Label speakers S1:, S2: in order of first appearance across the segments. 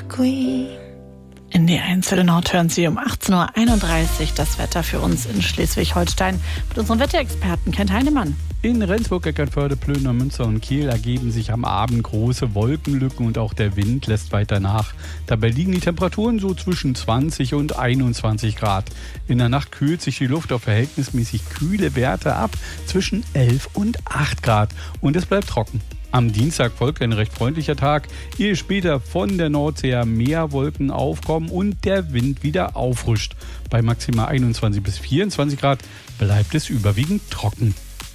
S1: Queen. In die Einzelne Nord hören Sie um 18.31 Uhr das Wetter für uns in Schleswig-Holstein mit unserem Wetterexperten Kent Heinemann.
S2: In Rendsburg, Eckernförde, Plöner, Münster und Kiel ergeben sich am Abend große Wolkenlücken und auch der Wind lässt weiter nach. Dabei liegen die Temperaturen so zwischen 20 und 21 Grad. In der Nacht kühlt sich die Luft auf verhältnismäßig kühle Werte ab, zwischen 11 und 8 Grad. Und es bleibt trocken. Am Dienstag folgt ein recht freundlicher Tag, ehe später von der Nordsee mehr Wolken aufkommen und der Wind wieder auffrischt. Bei maximal 21 bis 24 Grad bleibt es überwiegend trocken.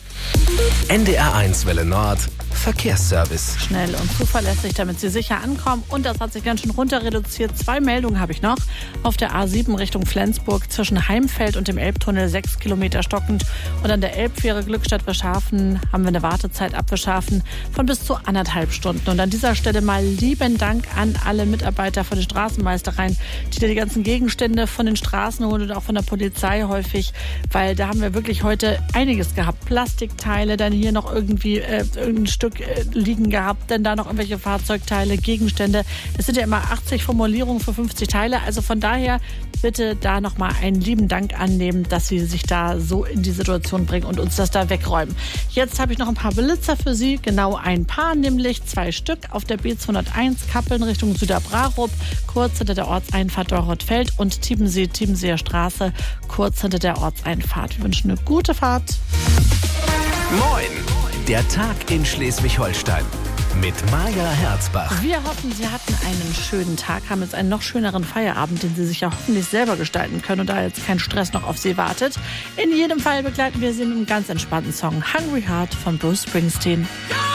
S3: NDR1 Welle Nord Verkehrsservice.
S1: Schnell und zuverlässig, damit Sie sicher ankommen. Und das hat sich ganz schön runter reduziert. 2 Meldungen habe ich noch. Auf der A7 Richtung Flensburg zwischen Heimfeld und dem Elbtunnel 6 Kilometer stockend. Und an der Elbfähre Glückstadt-Wischhafen haben wir eine Wartezeit ab Wischhafen von bis zu 1,5 Stunden. Und an dieser Stelle mal lieben Dank an alle Mitarbeiter von den Straßenmeistereien, die da die ganzen Gegenstände von den Straßen holen und auch von der Polizei häufig. Weil da haben wir wirklich heute einiges gehabt. Plastikteile, dann hier noch irgendwie irgendein Stück liegen gehabt, denn da noch irgendwelche Fahrzeugteile, Gegenstände. Es sind ja immer 80 Formulierungen für 50 Teile. Also von daher bitte da nochmal einen lieben Dank annehmen, dass Sie sich da so in die Situation bringen und uns das da wegräumen. Jetzt habe ich noch ein paar Blitzer für Sie. Genau ein paar, nämlich 2 Stück auf der B201 Kappeln Richtung Süderbrarup, kurz hinter der Ortseinfahrt Dorothfeld und Tiebenseer Straße, kurz hinter der Ortseinfahrt. Wir wünschen eine gute Fahrt.
S3: Moin! Der Tag in Schleswig-Holstein mit Maja Herzbach.
S1: Wir hoffen, Sie hatten einen schönen Tag, haben jetzt einen noch schöneren Feierabend, den Sie sich ja hoffentlich selber gestalten können und da jetzt kein Stress noch auf Sie wartet. In jedem Fall begleiten wir Sie mit einem ganz entspannten Song Hungry Heart von Bruce Springsteen.